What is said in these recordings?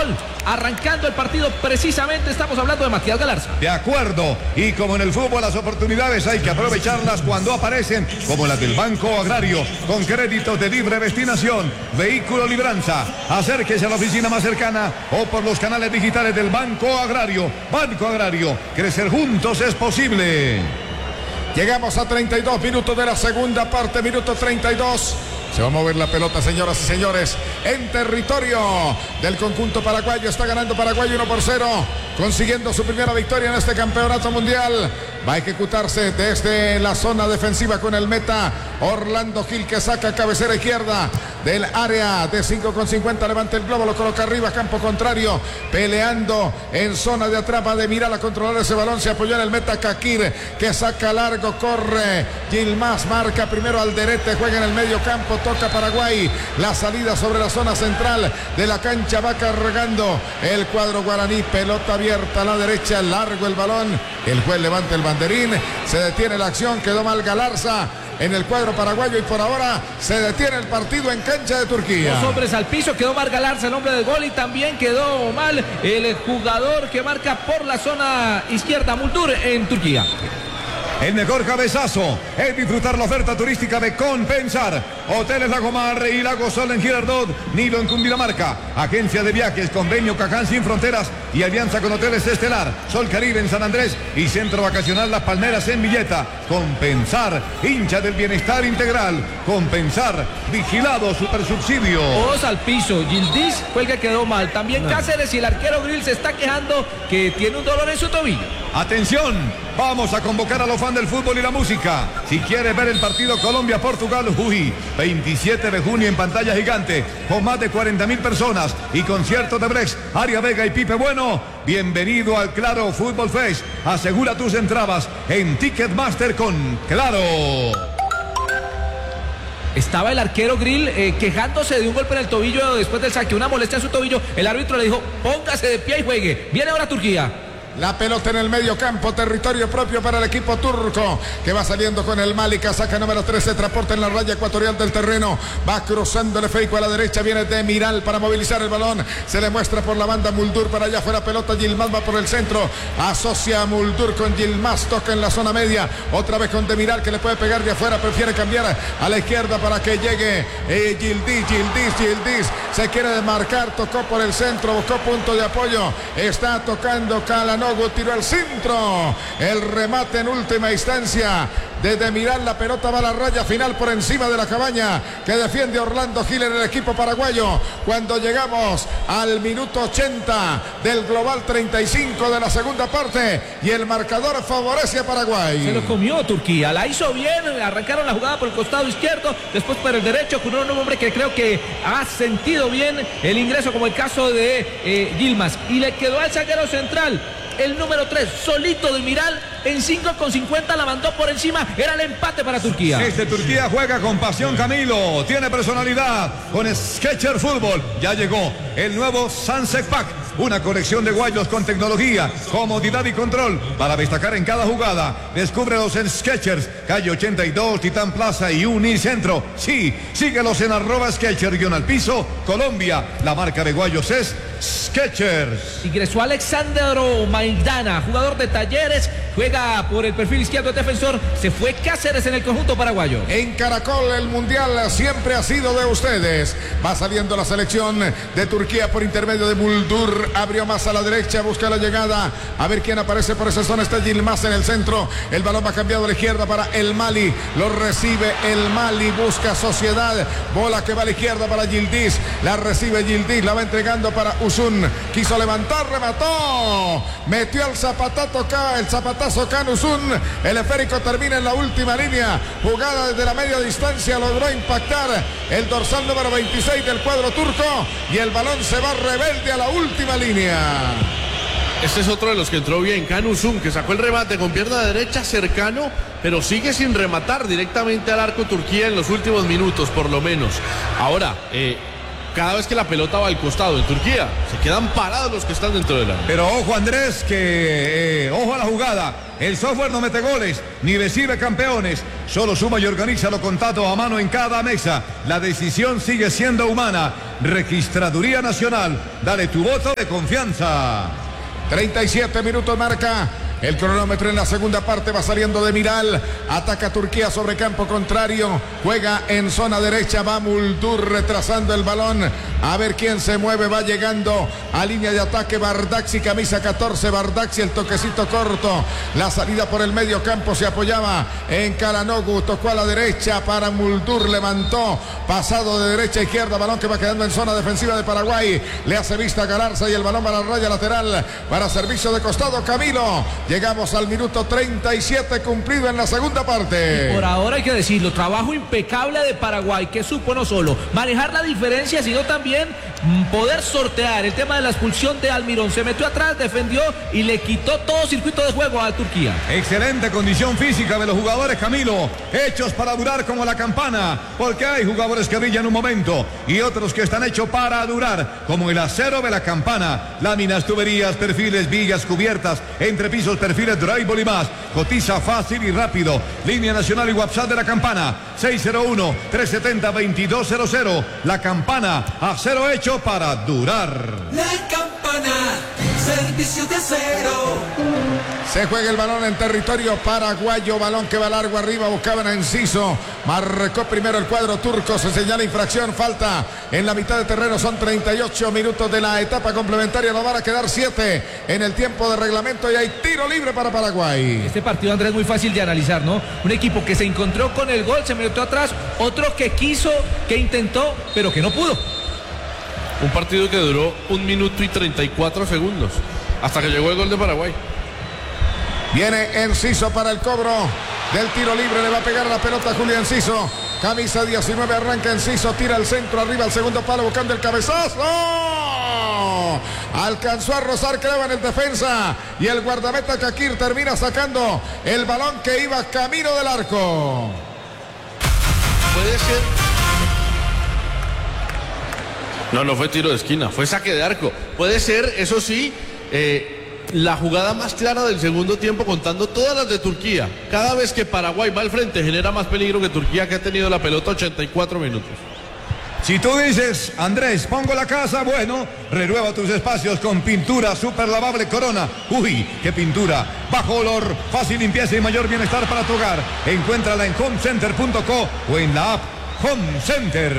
gol. Arrancando el partido, precisamente estamos hablando de Matías Galarza. De acuerdo, y como en el fútbol las oportunidades hay que aprovecharlas cuando aparecen, como las del Banco Agrario, con créditos de libre destinación, vehículo libranza. Acérquese a la oficina más cercana o por los canales digitales del Banco Agrario. Banco Agrario, crecer juntos es posible. Llegamos a 32 minutos de la segunda parte, minuto 32. Se va a mover la pelota, señoras y señores, en territorio del conjunto paraguayo. Está ganando Paraguay 1-0, consiguiendo su primera victoria en este campeonato mundial. Va a ejecutarse desde la zona defensiva con el meta Orlando Gil, que saca cabecera izquierda del área de 5,50. Levanta el globo, lo coloca arriba, campo contrario, peleando en zona de atrás. Va de mirar a controlar ese balón. Se apoyó en el meta Kakir, que saca largo, corre Yilmaz, marca primero Alderete, juega en el medio campo, toca Paraguay. La salida sobre la zona central de la cancha, va cargando el cuadro guaraní. Pelota abierta a la derecha, largo el balón. El juez levanta el banderín, se detiene la acción, quedó mal Galarza en el cuadro paraguayo y por ahora se detiene el partido en cancha de Turquía. Dos hombres al piso, quedó mal Galarza, el hombre del gol, y también quedó mal el jugador que marca por la zona izquierda, Muldur, en Turquía. El mejor cabezazo es disfrutar la oferta turística de Compensar. Hoteles Lagomar y Lago Sol en Girardot, Nilo en Cundinamarca. Agencia de viajes, convenio Caján Sin Fronteras y alianza con Hoteles Estelar, Sol Caribe en San Andrés y Centro Vacacional Las Palmeras en Villeta. Compensar, hincha del bienestar integral. Compensar, vigilado supersubsidio. Dos al piso, Yildiz fue el que quedó mal. También Cáceres, y el arquero Grill se está quejando que tiene un dolor en su tobillo. Atención, vamos a convocar a los fans del fútbol y la música. Si quieres ver el partido Colombia-Portugal, 27 de junio en pantalla gigante, con más de 40.000 personas y conciertos de Brex, Aria Vega y Pipe Bueno, bienvenido al Claro Fútbol Fest. Asegura tus entradas en Ticketmaster con Claro. Estaba el arquero Grill quejándose de un golpe en el tobillo después del saque, una molestia en su tobillo. El árbitro le dijo, póngase de pie y juegue. Viene ahora Turquía. La pelota en el medio campo, territorio propio para el equipo turco, que va saliendo con el Malika, saca número 13, transporta en la raya ecuatorial del terreno, va cruzando el Feico a la derecha, viene Demiral para movilizar el balón, se le muestra por la banda Muldur, para allá fuera pelota, Yilmaz va por el centro, asocia a Muldur con Yilmaz, toca en la zona media, otra vez con Demiral, que le puede pegar de afuera, prefiere cambiar a la izquierda para que llegue Yildiz, se quiere desmarcar, tocó por el centro, buscó punto de apoyo, está tocando Calanogu, tiró al centro, el remate en última instancia de Demiral, la pelota va a la raya final por encima de la cabaña que defiende Orlando Gil en el equipo paraguayo. Cuando llegamos al minuto 80 del global 35 de la segunda parte y el marcador favorece a Paraguay. Se lo comió Turquía, la hizo bien, arrancaron la jugada por el costado izquierdo, después por el derecho, con un hombre que creo que ha sentido bien el ingreso, como el caso de Yilmaz, y le quedó al zaguero central, el número 3, solito de Miral, en 5,50 la mandó por encima, era el empate para Turquía. Turquía juega con pasión, Camilo, tiene personalidad, con Sketcher Fútbol, ya llegó el nuevo Sunset Pack, una colección de guayos con tecnología, comodidad y control para destacar en cada jugada. Descúbrelos en Skechers, calle 82, Titán Plaza y Unicentro. Sí, síguelos en @Sketcher_al-piso, Colombia, la marca de guayos es Skechers. Ingresó Alexandro Maidana, jugador de Talleres, juega por el perfil izquierdo del defensor, se fue Cáceres en el conjunto paraguayo. En Caracol el mundial siempre ha sido de ustedes. Va saliendo la selección de Turquía por intermedio de Muldur, abrió más a la derecha, busca la llegada, a ver quién aparece por esa zona, está Yilmaz en el centro, el balón va cambiado a la izquierda para el Mali, lo recibe el Mali, busca Sociedad, bola que va a la izquierda para Yildiz, la recibe Yildiz, la va entregando para Uzun, quiso levantar, remató, metió el zapatazo Can Uzun, el esférico termina en la última línea, jugada desde la media distancia, logró impactar el dorsal número 26 del cuadro turco y el balón se va rebelde a la última línea. Este es otro de los que entró bien, Can Uzun, que sacó el remate con pierna derecha cercano, pero sigue sin rematar directamente al arco Turquía en los últimos minutos, por lo menos. Ahora, cada vez que la pelota va al costado en Turquía, se quedan parados los que están dentro del área. Pero ojo, Andrés, que ojo a la jugada. El software no mete goles, ni recibe campeones. Solo suma y organiza los contactos a mano en cada mesa. La decisión sigue siendo humana. Registraduría Nacional. Dale tu voto de confianza. 37 minutos marca el cronómetro en la segunda parte. Va saliendo de Miral, ataca Turquía sobre campo contrario, juega en zona derecha, va Muldur retrasando el balón, a ver quién se mueve, va llegando a línea de ataque Bardakci, camisa 14, Bardakci, el toquecito corto, la salida por el medio campo, se apoyaba en Calhanoglu, tocó a la derecha para Muldur, levantó, pasado de derecha a izquierda, balón que va quedando en zona defensiva de Paraguay, le hace vista a Galarza y el balón va a la raya lateral para servicio de costado. Camilo, llegamos al minuto 37 cumplido en la segunda parte. Y por ahora hay que decirlo, trabajo impecable de Paraguay, que supo no solo manejar la diferencia, sino también poder sortear el tema de la expulsión de Almirón. Se metió atrás, defendió y le quitó todo circuito de juego a Turquía. Excelente condición física de los jugadores, Camilo, hechos para durar como la campana, porque hay jugadores que brillan un momento y otros que están hechos para durar, como el acero de la campana, láminas, tuberías, perfiles, vigas, cubiertas, entrepisos, perfiles, drywall y más. Cotiza fácil y rápido. Línea nacional y WhatsApp de la campana 601-370-2200. La campana, acero hecho para durar. La campana, servicio de acero. Se juega el balón en territorio paraguayo, balón que va largo arriba, buscaban a Enciso, marcó primero el cuadro turco, se señala infracción, falta en la mitad de terreno, son 38 minutos de la etapa complementaria, nos van a quedar 7 en el tiempo de reglamento y hay tiro libre para Paraguay. Este partido, Andrés, es muy fácil de analizar, ¿no? Un equipo que se encontró con el gol, se metió atrás, otro que quiso, que intentó, pero que no pudo. Un partido que duró 1 minuto y 34 segundos, hasta que llegó el gol de Paraguay. Viene Enciso para el cobro del tiro libre, le va a pegar la pelota a Julián Enciso, camisa 19, arranca Enciso, tira el centro, arriba al segundo palo buscando el cabezazo. ¡Oh! Alcanzó a rozar, creo, en el defensa y el guardameta Kakir termina sacando el balón que iba camino del arco. Puede ser. No fue tiro de esquina, fue saque de arco. Puede ser, eso sí, la jugada más clara del segundo tiempo, contando todas las de Turquía. Cada vez que Paraguay va al frente genera más peligro que Turquía, que ha tenido la pelota 84 minutos. Si tú dices, Andrés, pongo la casa, bueno, renueva tus espacios con pintura super lavable Corona. Uy, qué pintura, bajo olor, fácil limpieza y mayor bienestar para tu hogar. Encuéntrala en homecenter.co o en la app Home Center.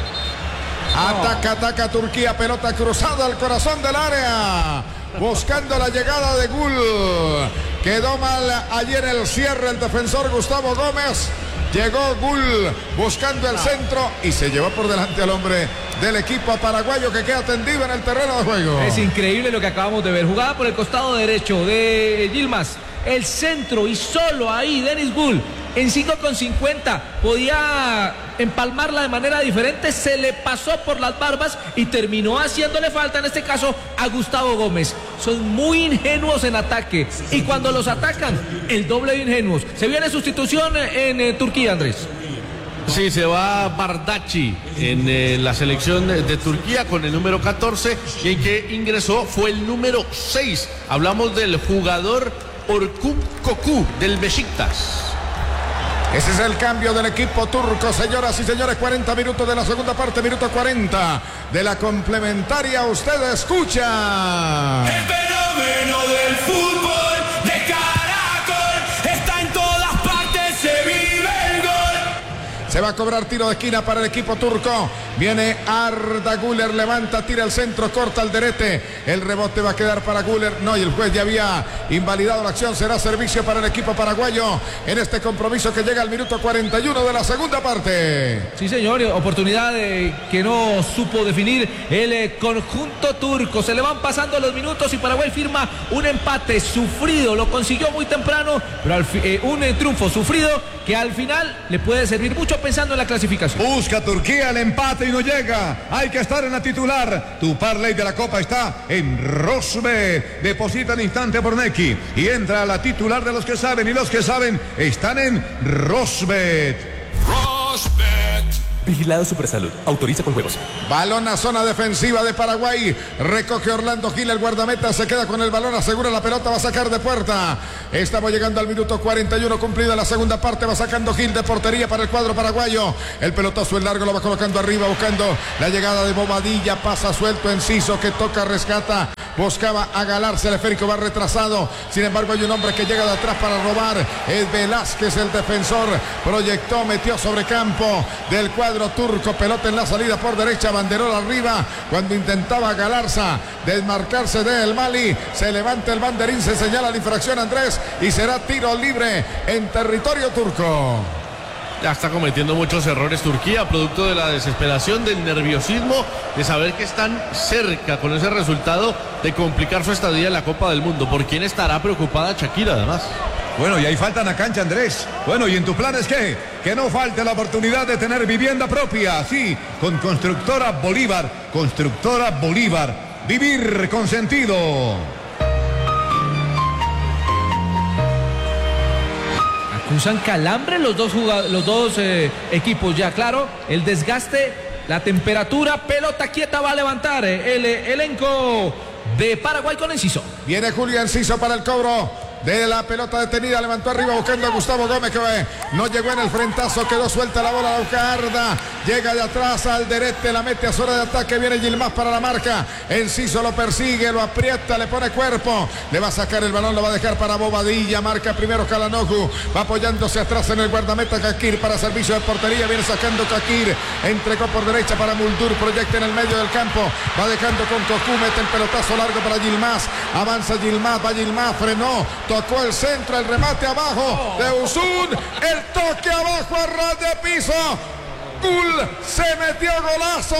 Ataca Turquía, pelota cruzada al corazón del área, buscando la llegada de Gul. Quedó mal ayer el cierre el defensor Gustavo Gómez. Llegó Gul buscando el centro y se llevó por delante al hombre del equipo paraguayo que queda tendido en el terreno de juego. Es increíble lo que acabamos de ver. Jugada por el costado derecho de Yilmaz. El centro y solo ahí Denis Gul en 5,50 podía empalmarla de manera diferente, se le pasó por las barbas y terminó haciéndole falta, en este caso, a Gustavo Gómez. Son muy ingenuos en ataque y cuando los atacan, el doble de ingenuos. Se viene sustitución en Turquía, Andrés. Sí, se va Bardakci en la selección de Turquía con el número 14 y en que ingresó fue el número 6. Hablamos del jugador Orkun Koku del Beşiktaş. Ese es el cambio del equipo turco, señoras y señores. 40 minutos de la segunda parte, minuto 40 de la complementaria. Usted escucha. El fenómeno del fútbol de Caracol está en todas partes, se vive el gol. Se va a cobrar tiro de esquina para el equipo turco. Viene Arda Güler, levanta, tira el centro, corta el derete. El rebote va a quedar para Güler. No, y el juez ya había invalidado la acción. Será servicio para el equipo paraguayo en este compromiso que llega al minuto 41 de la segunda parte. Sí, señor, oportunidad que no supo definir el conjunto turco. Se le van pasando los minutos y Paraguay firma un empate sufrido. Lo consiguió muy temprano, pero un triunfo sufrido que al final le puede servir mucho pensando en la clasificación. Busca Turquía el empate y no llega. Hay que estar en la titular. Tu parlay de la Copa está en Rosbet. Deposita al instante por Neki y entra a la titular de los que saben, y los que saben están en Rosbet. Rosbet, Vigilado Supersalud. Autoriza con juegos. Balón a zona defensiva de Paraguay. Recoge Orlando Gil, el guardameta se queda con el balón, asegura la pelota, va a sacar de puerta. Estamos llegando al minuto 41, cumplida la segunda parte, va sacando Gil de portería para el cuadro paraguayo. El pelotazo en largo lo va colocando arriba, buscando la llegada de Bobadilla, pasa suelto Enciso que toca, rescata. Buscaba a Galarza, el esférico va retrasado. Sin embargo, hay un hombre que llega de atrás para robar. Es Velázquez, el defensor. Proyectó, metió sobre campo del cuadro turco. Pelota en la salida por derecha, banderol arriba. Cuando intentaba Galarza desmarcarse del Mali, se levanta el banderín, se señala la infracción, Andrés, y será tiro libre en territorio turco. Ya está cometiendo muchos errores Turquía, producto de la desesperación, del nerviosismo, de saber que están cerca con ese resultado de complicar su estadía en la Copa del Mundo. ¿Por quién estará preocupada Shakira además? Bueno, y ahí faltan a cancha, Andrés. Bueno, ¿y en tu plan es qué? Que no falte la oportunidad de tener vivienda propia. Sí, con Constructora Bolívar. Constructora Bolívar. Vivir con sentido. Acusan calambre los dos equipos ya, claro. El desgaste, la temperatura, pelota quieta va a levantar el elenco de Paraguay con Enciso. Viene Julio Enciso para el cobro de la pelota detenida, levantó arriba buscando a Gustavo Gómez, que no llegó en el frentazo, quedó suelta la bola, la busca Arda, llega de atrás al derete, la mete a zona de ataque, viene Yilmaz para la marca, Enciso lo persigue, lo aprieta, le pone cuerpo, le va a sacar el balón, lo va a dejar para Bobadilla, marca primero Calanoju, va apoyándose atrás en el guardameta Kakir para servicio de portería, viene sacando Kakir, entregó por derecha para Muldur, proyecta en el medio del campo, va dejando con Cocu, mete el pelotazo largo para Yilmaz, avanza Yilmaz, va Yilmaz, frenó, tocó el centro, el remate abajo de Usun, el toque abajo a ras de piso. Gul se metió golazo.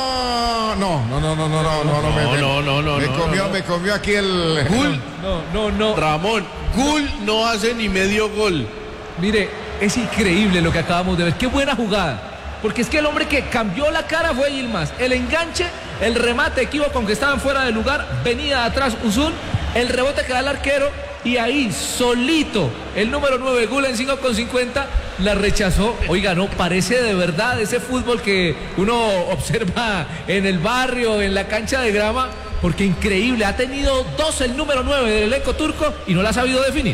Me comió aquí el Gul. No. Ramón, Gul no hace ni medio gol. Mire, es increíble lo que acabamos de ver. Qué buena jugada. Porque es que el hombre que cambió la cara fue Yilmaz. El enganche, el remate equívoco con que estaban fuera de lugar, venía de atrás Usun, el rebote que da el arquero. Y ahí solito el número 9 Gul en 5,50 la rechazó. Oiga, no, parece de verdad ese fútbol que uno observa en el barrio, en la cancha de grama, porque increíble, ha tenido dos el número 9 del elenco turco y no la ha sabido definir.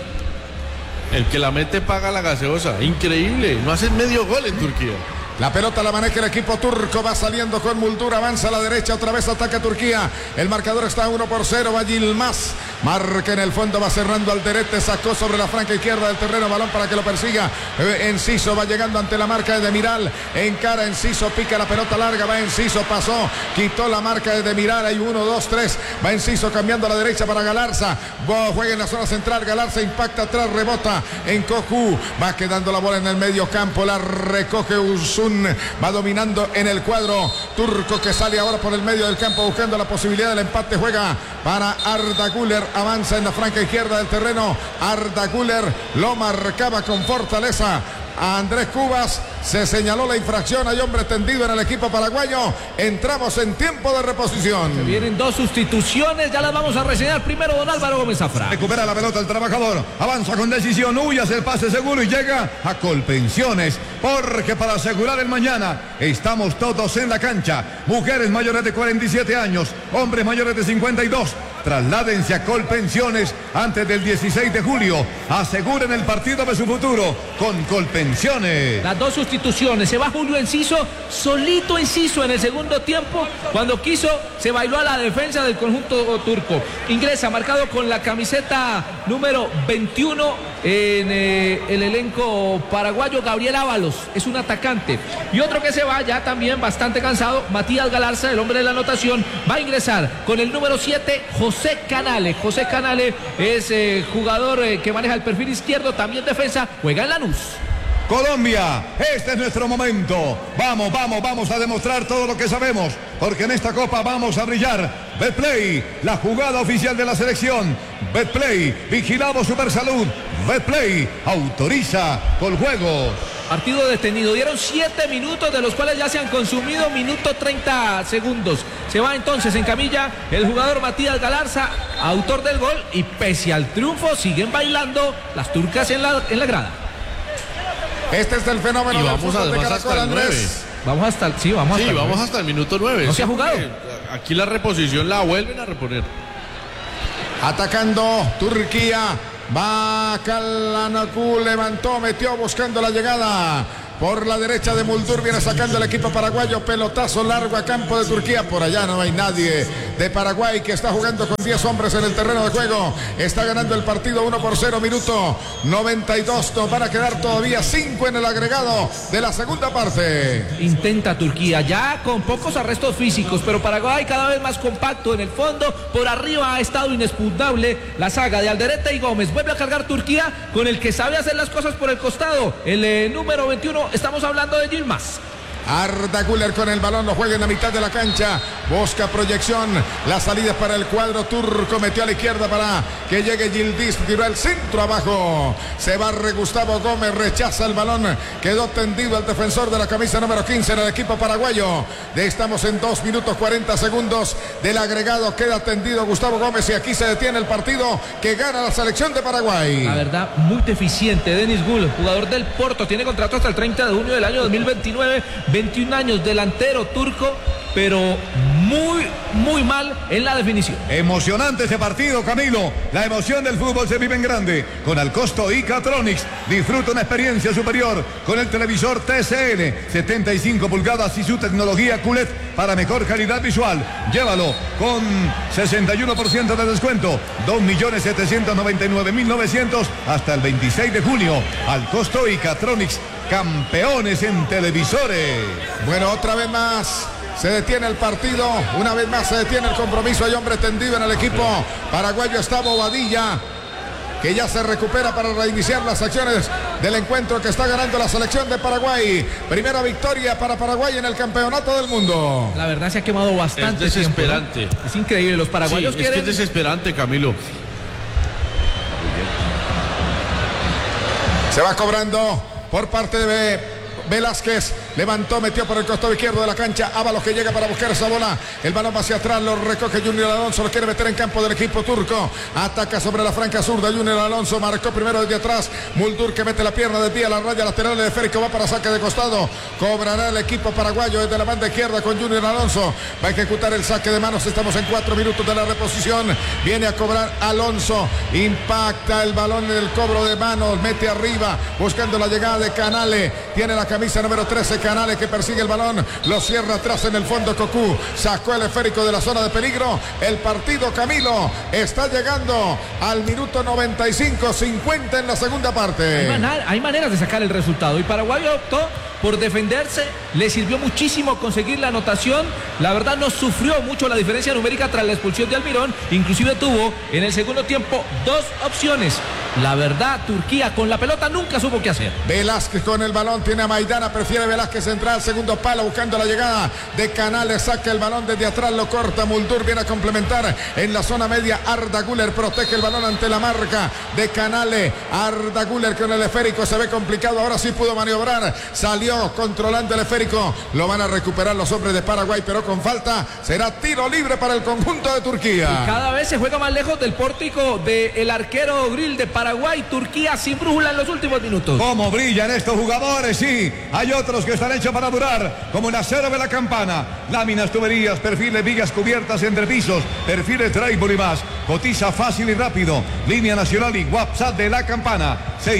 El que la mete paga la gaseosa, increíble, no hacen medio gol en Turquía. La pelota la maneja el equipo turco, va saliendo con Muldur, avanza a la derecha, otra vez ataca Turquía. El marcador está 1-0, va Yilmaz, marca en el fondo, va cerrando al derete, sacó sobre la franca izquierda del terreno, balón para que lo persiga. Enciso va llegando ante la marca de Demiral, encara Enciso, pica la pelota larga, va Enciso, pasó, quitó la marca de Demiral, hay 1, 2, 3, va Enciso cambiando a la derecha para Galarza, juega en la zona central, Galarza impacta atrás, rebota en Cocu, va quedando la bola en el medio campo, la recoge Usun, va dominando en el cuadro turco que sale ahora por el medio del campo buscando la posibilidad del empate, juega para Arda Güler, avanza en la franca izquierda del terreno, Arda Güler lo marcaba con fortaleza a Andrés Cubas, se señaló la infracción, hay hombre tendido en el equipo paraguayo, entramos en tiempo de reposición. Se vienen dos sustituciones, ya las vamos a reseñar. Primero don Álvaro Gómez Zafra. Recupera la pelota el trabajador, avanza con decisión, huye, hace el pase seguro y llega a Colpensiones, porque para asegurar el mañana estamos todos en la cancha, mujeres mayores de 47 años, hombres mayores de 52, trasládense a Colpensiones antes del 16 de julio, aseguren el partido de su futuro con Colpensiones. Las dos sustituciones, se va Julio Enciso, solito Enciso en el segundo tiempo, cuando quiso se bailó a la defensa del conjunto turco. Ingresa marcado con la camiseta número 21 en el elenco paraguayo, Gabriel Ábalos, es un atacante. Y otro que se va ya también bastante cansado, Matías Galarza, el hombre de la anotación, va a ingresar con el número 7, José Canale. José Canale es jugador que maneja el perfil izquierdo, también defensa, juega en Lanús. Colombia, este es nuestro momento. Vamos a demostrar todo lo que sabemos, porque en esta copa vamos a brillar. Betplay, la jugada oficial de la selección. Betplay, vigilamos Supersalud. Betplay, autoriza con juegos. Partido detenido, dieron 7 minutos, de los cuales ya se han consumido minuto 30 segundos. Se va entonces en camilla el jugador Matías Galarza, autor del gol, y pese al triunfo siguen bailando las turcas en la grada. Este es el fenómeno y del vamos fútbol de además Caracol, hasta el 9. Andrés. Vamos hasta hasta el minuto 9. No se ha jugado. Aquí la reposición la vuelven a reponer. Atacando Turquía. Va Kalanaku, levantó, metió buscando la llegada. Por la derecha de Muldur viene sacando el equipo paraguayo. Pelotazo largo a campo de Turquía. Por allá no hay nadie de Paraguay, que está jugando con 10 hombres en el terreno de juego. Está ganando el partido 1-0, minuto 92. Nos van a quedar todavía 5 en el agregado de la segunda parte. Intenta Turquía, ya con pocos arrestos físicos, pero Paraguay cada vez más compacto en el fondo. Por arriba ha estado inexpugnable la saga de Alderete y Gómez. Vuelve a cargar Turquía con el que sabe hacer las cosas por el costado. El número 21. Estamos hablando de Yilmaz. Arda Güler con el balón, lo juega en la mitad de la cancha, busca proyección, la salida es para el cuadro turco, metió a la izquierda para que llegue Yildiz, tiró el centro abajo, se barre Gustavo Gómez, rechaza el balón, quedó tendido el defensor de la camisa número 15 en el equipo paraguayo. Estamos en 2 minutos 40 segundos del agregado, queda tendido Gustavo Gómez y aquí se detiene el partido que gana la selección de Paraguay. La verdad, muy deficiente Denis Gul, jugador del Porto, tiene contrato hasta el 30 de junio del año 2029, 21 años, delantero turco, pero muy mal en la definición. Emocionante ese partido, Camilo. La emoción del fútbol se vive en grande. Con Alcosto y Catronics disfruta una experiencia superior con el televisor TCL 75 pulgadas y su tecnología QLED para mejor calidad visual. Llévalo con 61% de descuento, 2.799.900 hasta el 26 de junio. Alcosto y Catronics, campeones en televisores. Bueno, otra vez más se detiene el partido, una vez más se detiene el compromiso, hay hombre tendido en el equipo paraguayo, está Bobadilla, que ya se recupera para reiniciar las acciones del encuentro que está ganando la selección de Paraguay. Primera victoria para Paraguay en el campeonato del mundo. La verdad se ha quemado bastante. Es desesperante. Tiempo, ¿no? Es increíble, los paraguayos sí, quieren... Es desesperante, Camilo. Se va cobrando por parte de Velázquez, levantó, metió por el costado izquierdo de la cancha, Ábalos que llega para buscar esa bola, el balón va hacia atrás, lo recoge Junior Alonso, lo quiere meter en campo del equipo turco, ataca sobre la franca zurda, Junior Alonso marcó primero desde atrás, Muldur que mete la pierna de pie a la raya lateral de Férico, va para saque de costado, cobrará el equipo paraguayo desde la banda izquierda con Junior Alonso, va a ejecutar el saque de manos, estamos en 4 minutos de la reposición, viene a cobrar Alonso, impacta el balón en el cobro de manos, mete arriba, buscando la llegada de Canale, tiene la camisa número 13 Canales que persigue el balón, lo cierra atrás en el fondo Cocu, sacó el esférico de la zona de peligro, el partido, Camilo, está llegando al minuto 95, 50 en la segunda parte. Hay maneras de sacar el resultado y Paraguay optó por defenderse, le sirvió muchísimo conseguir la anotación, la verdad no sufrió mucho la diferencia numérica tras la expulsión de Almirón, inclusive tuvo en el segundo tiempo 2 opciones, la verdad Turquía con la pelota nunca supo qué hacer. Velázquez con el balón, tiene a Maidana, prefiere Velázquez entrar al segundo palo buscando la llegada de Canales, saca el balón desde atrás, lo corta, Muldur viene a complementar en la zona media, Arda Güler protege el balón ante la marca de Canales, Arda Güler con el esférico, se ve complicado, ahora sí pudo maniobrar, salió controlando el esférico, lo van a recuperar los hombres de Paraguay, pero con falta, será tiro libre para el conjunto de Turquía. Y cada vez se juega más lejos del pórtico del arquero Grill de Paraguay, Turquía sin brújula en los últimos minutos. ¿Cómo brillan estos jugadores? Sí, hay otros que están hechos para durar, como el acero de la Campana, láminas, tuberías, perfiles, vigas cubiertas, entrepisos, perfiles, drywall y más. Cotiza fácil y rápido. Línea nacional y WhatsApp de la Campana,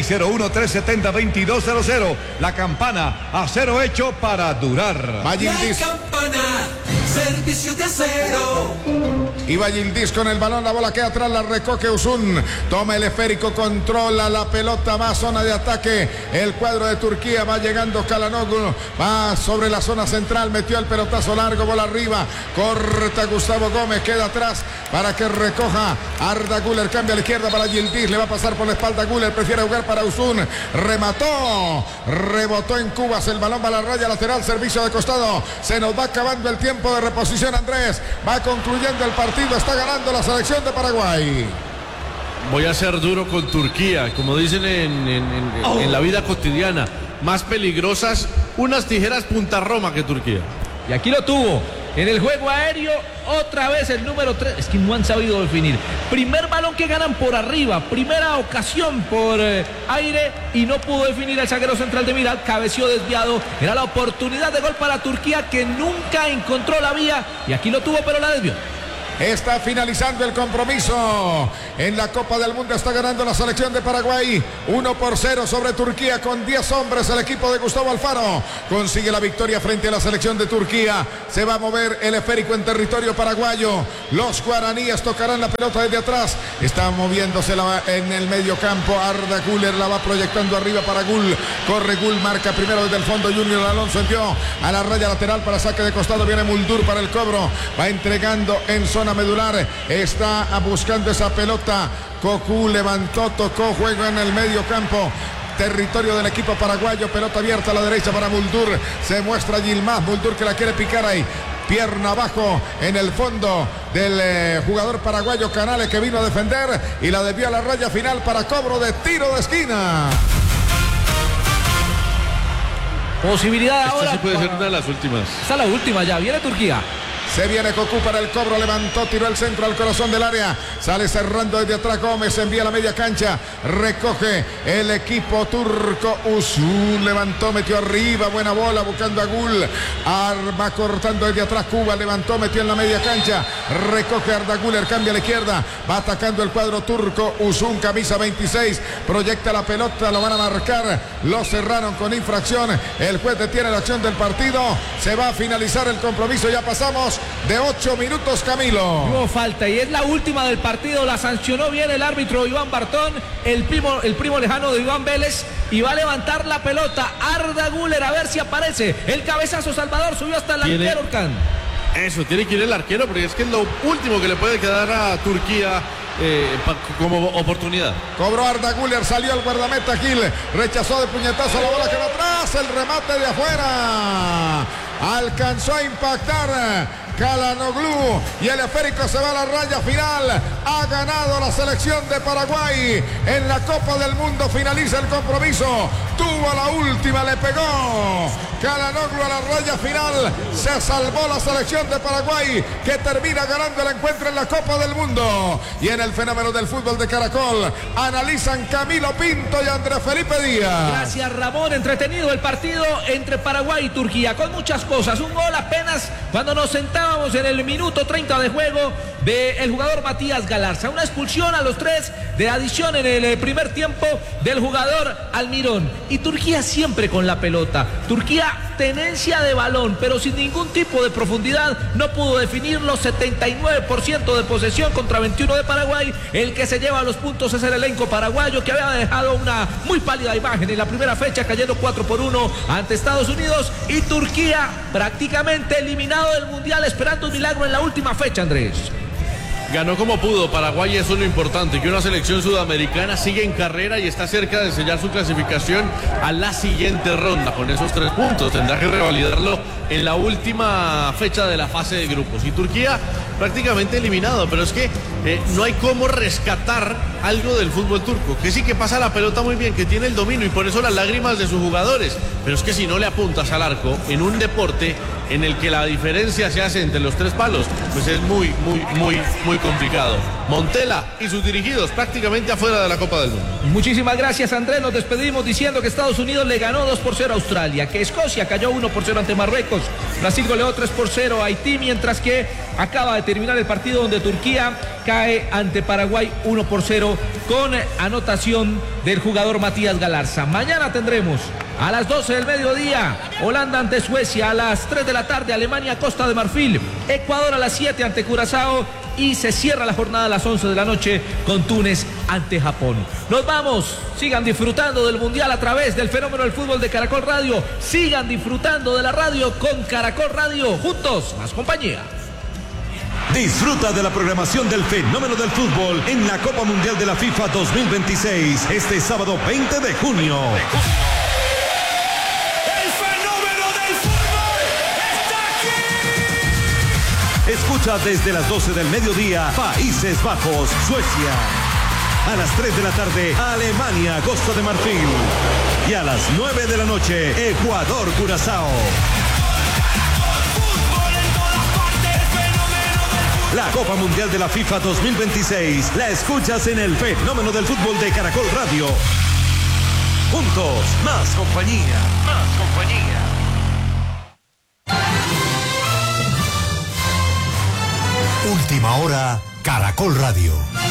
601-370-2200. La Campana, acero hecho para durar. La Campana, servicio de acero. Iba Yildiz con el balón, la bola queda atrás, la recoge Uzun, toma el esférico, controla la pelota, va a zona de ataque, el cuadro de Turquía, va llegando Kalanoğlu, va sobre la zona central, metió el pelotazo largo, bola arriba, corta Gustavo Gómez, queda atrás para que recoja Arda Güler, cambia a la izquierda para Yildiz, le va a pasar por la espalda Güler, prefiere jugar para Uzun, remató, rebotó en Cubas, el balón va a la raya lateral, servicio de costado, se nos va acabando el tiempo de reposición, Andrés, va concluyendo el partido, está ganando la selección de Paraguay. Voy a ser duro con Turquía, como dicen en la vida cotidiana, más peligrosas unas tijeras punta Roma que Turquía. Y aquí lo tuvo. En el juego aéreo, otra vez el número 3. Es que no han sabido definir. Primer balón que ganan por arriba. Primera ocasión por aire y no pudo definir el zaguero central de Milán. Cabeció desviado. Era la oportunidad de gol para Turquía que nunca encontró la vía. Y aquí lo tuvo, pero la desvió. Está finalizando el compromiso en la Copa del Mundo. Está ganando la selección de Paraguay 1-0 sobre Turquía con 10 hombres. El equipo de Gustavo Alfaro consigue la victoria frente a la selección de Turquía. Se va a mover el esférico en territorio paraguayo. Los guaraníes tocarán la pelota desde atrás. Está moviéndose en el medio campo. Arda Güler la va proyectando arriba para Gul. Corre Gul, marca primero desde el fondo. Junior Alonso envió a la raya lateral para saque de costado. Viene Muldur para el cobro. Va entregando en zona medular, está buscando esa pelota. Cocu levantó, tocó, juega en el medio campo. Territorio del equipo paraguayo, pelota abierta a la derecha para Muldur. Se muestra Yilmaz, Muldur que la quiere picar ahí. Pierna abajo en el fondo del jugador paraguayo Canales que vino a defender y la desvió a la raya final para cobro de tiro de esquina. Posibilidad ahora. Esta sí puede ser una de las últimas. Está la última ya, viene Turquía. Se viene Cocu para el cobro, levantó, tiró el centro al corazón del área. Sale cerrando desde atrás Gómez, envía a la media cancha. Recoge el equipo turco. Uzun levantó, metió arriba, buena bola, buscando a Gul. Arma cortando desde atrás Cuba, levantó, metió en la media cancha. Recoge Arda Güler, cambia a la izquierda. Va atacando el cuadro turco. Uzun, camisa 26, proyecta la pelota, lo van a marcar. Lo cerraron con infracción. El juez detiene la acción del partido. Se va a finalizar el compromiso, ya pasamos de 8 minutos, Camilo. Hubo falta y es la última del partido. La sancionó bien el árbitro Iván Bartón, el primo lejano de Iván Vélez, y va a levantar la pelota Arda Güler a ver si aparece el cabezazo. Salvador subió hasta el arquero Urcán. Eso, tiene que ir el arquero porque es que es lo último que le puede quedar a Turquía como oportunidad. Cobró Arda Güler, salió el guardameta Gil, rechazó de puñetazo la bola que va atrás, el remate de afuera. Alcanzó a impactar Calhanoglu y el esférico se va a la raya final. Ha ganado la selección de Paraguay en la Copa del Mundo. Finaliza el compromiso. Tuvo la última, le pegó Calhanoglu a la raya final. Se salvó la selección de Paraguay que termina ganando el encuentro en la Copa del Mundo. Y en el fenómeno del fútbol de Caracol analizan Camilo Pinto y Andrés Felipe Díaz. Gracias, Ramón. Entretenido el partido entre Paraguay y Turquía con muchas cosas. Un gol apenas cuando nos sentábamos en el minuto 30 de juego del jugador Matías Galarza. Una expulsión a los 3 de adición en el primer tiempo del jugador Almirón. Y Turquía siempre con la pelota. Turquía tenencia de balón, pero sin ningún tipo de profundidad. No pudo definirlo. 79% de posesión contra 21 de Paraguay. El que se lleva los puntos es el elenco paraguayo, que había dejado una muy pálida imagen en la primera fecha, cayendo 4-1 ante Estados Unidos. Y Turquía prácticamente eliminado del Mundial, esperando un milagro en la última fecha, Andrés. Ganó como pudo Paraguay, eso es lo importante, que una selección sudamericana sigue en carrera y está cerca de sellar su clasificación a la siguiente ronda. Con esos 3 puntos tendrá que revalidarlo en la última fecha de la fase de grupos. Y Turquía prácticamente eliminado, pero es que no hay cómo rescatar algo del fútbol turco, que sí que pasa la pelota muy bien, que tiene el dominio y por eso las lágrimas de sus jugadores, pero es que si no le apuntas al arco en un deporte en el que la diferencia se hace entre los 3 palos, pues es muy complicado. Montela y sus dirigidos prácticamente afuera de la Copa del Mundo. Muchísimas gracias, Andrés. Nos despedimos diciendo que Estados Unidos le ganó 2-0 a Australia, que Escocia cayó 1-0 ante Marruecos, Brasil goleó 3-0 a Haití, mientras que acaba de terminar el partido donde Turquía cae ante Paraguay 1-0 con anotación del jugador Matías Galarza. Mañana tendremos a las 12 del mediodía Holanda ante Suecia, a las 3 de la tarde Alemania Costa de Marfil, Ecuador a las 7 ante Curazao y se cierra la jornada a las 11 de la noche con Túnez ante Japón. Nos vamos, sigan disfrutando del Mundial a través del fenómeno del fútbol de Caracol Radio, sigan disfrutando de la radio con Caracol Radio, juntos más compañía. Disfruta de la programación del fenómeno del fútbol en la Copa Mundial de la FIFA 2026 este sábado 20 de junio. Escucha desde las 12 del mediodía Países Bajos, Suecia. A las 3 de la tarde Alemania, Costa de Marfil. Y a las 9 de la noche Ecuador, Curazao. La Copa Mundial de la FIFA 2026 la escuchas en el Fenómeno del Fútbol de Caracol Radio. Juntos, más compañía. Más compañía. Última hora, Caracol Radio.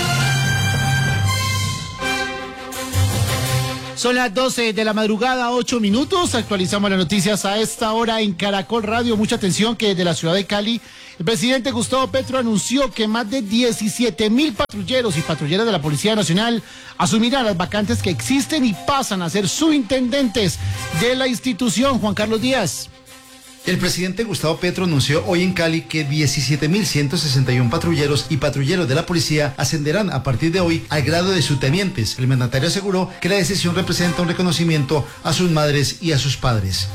Son las 12 de la madrugada, 8 minutos. Actualizamos las noticias a esta hora en Caracol Radio. Mucha atención que desde la ciudad de Cali, el presidente Gustavo Petro anunció que más de 17.000 patrulleros y patrulleras de la Policía Nacional asumirán las vacantes que existen y pasan a ser subintendentes de la institución. Juan Carlos Díaz. El presidente Gustavo Petro anunció hoy en Cali que 17.161 patrulleros y patrulleros de la policía ascenderán a partir de hoy al grado de subtenientes. El mandatario aseguró que la decisión representa un reconocimiento a sus madres y a sus padres.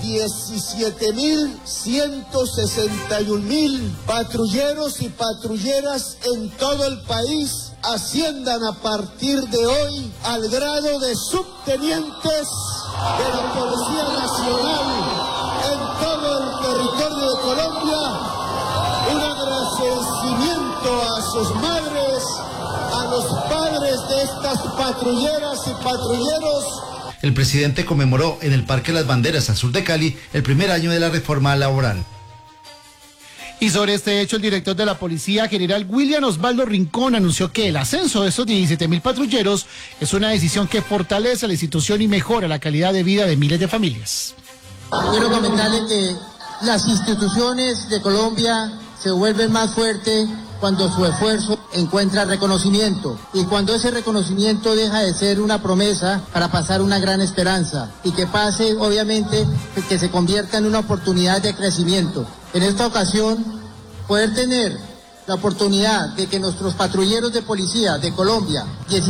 17.161.000 patrulleros y patrulleras en todo el país asciendan a partir de hoy al grado de subtenientes de la Policía Nacional en todo el territorio de Colombia. Un agradecimiento a sus madres, a los padres de estas patrulleras y patrulleros. El presidente conmemoró en el Parque Las Banderas al sur de Cali el primer año de la reforma laboral. Y sobre este hecho, el director de la Policía, general William Osvaldo Rincón, anunció que el ascenso de esos 17.000 patrulleros es una decisión que fortalece a la institución y mejora la calidad de vida de miles de familias. Quiero comentarle que las instituciones de Colombia se vuelven más fuertes cuando su esfuerzo encuentra reconocimiento y cuando ese reconocimiento deja de ser una promesa para pasar una gran esperanza y que pase, obviamente, que se convierta en una oportunidad de crecimiento. En esta ocasión, poder tener la oportunidad de que nuestros patrulleros de policía de Colombia,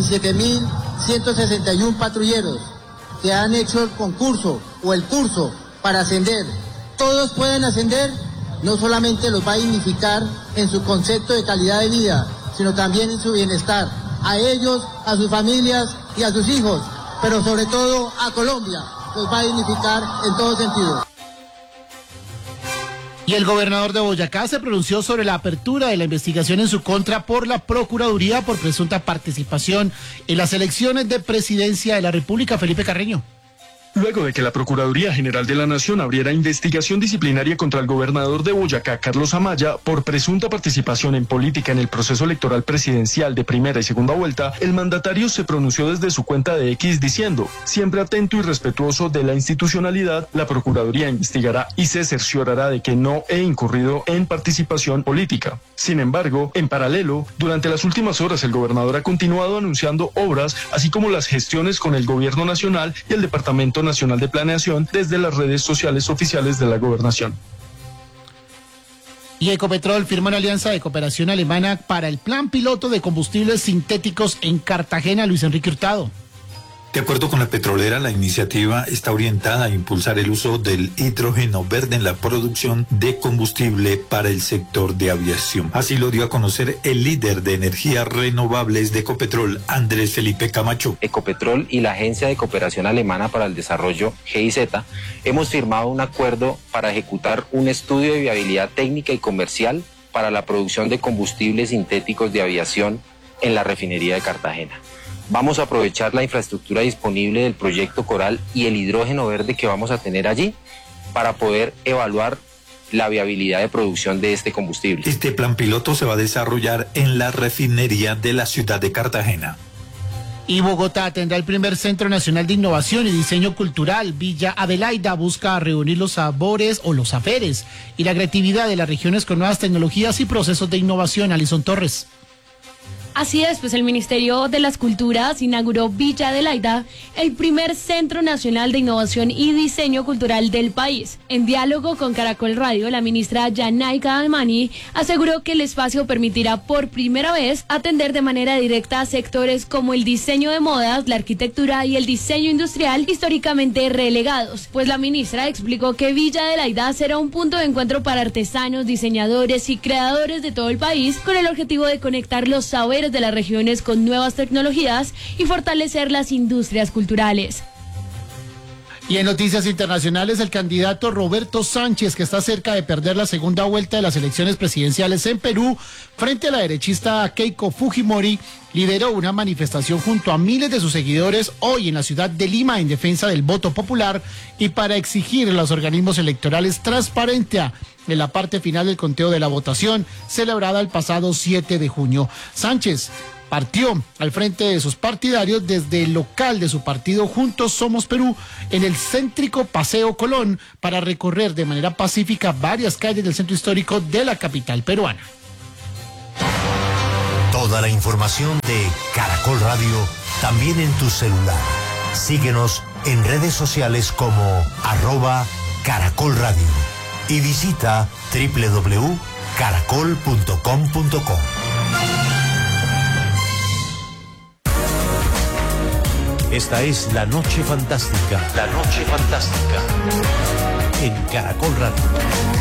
17.161 patrulleros que han hecho el concurso o el curso para ascender, todos pueden ascender, no solamente los va a dignificar en su concepto de calidad de vida, sino también en su bienestar, a ellos, a sus familias y a sus hijos, pero sobre todo a Colombia, los va a dignificar en todo sentido. Y el gobernador de Boyacá se pronunció sobre la apertura de la investigación en su contra por la Procuraduría por presunta participación en las elecciones de presidencia de la República. Felipe Carreño. Luego de que la Procuraduría General de la Nación abriera investigación disciplinaria contra el gobernador de Boyacá, Carlos Amaya, por presunta participación en política en el proceso electoral presidencial de primera y segunda vuelta, el mandatario se pronunció desde su cuenta de X diciendo: siempre atento y respetuoso de la institucionalidad, la Procuraduría investigará y se cerciorará de que no he incurrido en participación política. Sin embargo, en paralelo, durante las últimas horas el gobernador ha continuado anunciando obras, así como las gestiones con el gobierno nacional y el Departamento Nacional de Planeación desde las redes sociales oficiales de la gobernación. Y Ecopetrol firma una alianza de cooperación alemana para el plan piloto de combustibles sintéticos en Cartagena. Luis Enrique Hurtado. De acuerdo con la petrolera, la iniciativa está orientada a impulsar el uso del hidrógeno verde en la producción de combustible para el sector de aviación. Así lo dio a conocer el líder de energías renovables de Ecopetrol, Andrés Felipe Camacho. Ecopetrol y la Agencia de Cooperación Alemana para el Desarrollo, GIZ, hemos firmado un acuerdo para ejecutar un estudio de viabilidad técnica y comercial para la producción de combustibles sintéticos de aviación en la refinería de Cartagena. Vamos a aprovechar la infraestructura disponible del proyecto Coral y el hidrógeno verde que vamos a tener allí para poder evaluar la viabilidad de producción de este combustible. Este plan piloto se va a desarrollar en la refinería de la ciudad de Cartagena. Y Bogotá tendrá el primer Centro Nacional de Innovación y Diseño Cultural. Villa Adelaida busca reunir los sabores o los saberes y la creatividad de las regiones con nuevas tecnologías y procesos de innovación. Alison Torres. Así es, pues el Ministerio de las Culturas inauguró Villa Adelaida, el primer Centro Nacional de Innovación y Diseño Cultural del país. En diálogo con Caracol Radio, la ministra Yanaika Almani aseguró que el espacio permitirá por primera vez atender de manera directa a sectores como el diseño de modas, la arquitectura y el diseño industrial históricamente relegados. Pues la ministra explicó que Villa Adelaida será un punto de encuentro para artesanos, diseñadores y creadores de todo el país con el objetivo de conectar los saberes de las regiones con nuevas tecnologías y fortalecer las industrias culturales. Y en noticias internacionales, el candidato Roberto Sánchez, que está cerca de perder la segunda vuelta de las elecciones presidenciales en Perú, frente a la derechista Keiko Fujimori, lideró una manifestación junto a miles de sus seguidores hoy en la ciudad de Lima en defensa del voto popular y para exigir a los organismos electorales transparencia en la parte final del conteo de la votación celebrada el pasado 7 de junio. Sánchez partió al frente de sus partidarios desde el local de su partido Juntos Somos Perú en el céntrico Paseo Colón para recorrer de manera pacífica varias calles del centro histórico de la capital peruana. Toda la información de Caracol Radio también en tu celular. Síguenos en redes sociales como @Caracol Radio y visita www.caracol.com.co. Esta es La Noche Fantástica. La Noche Fantástica. En Caracol Radio.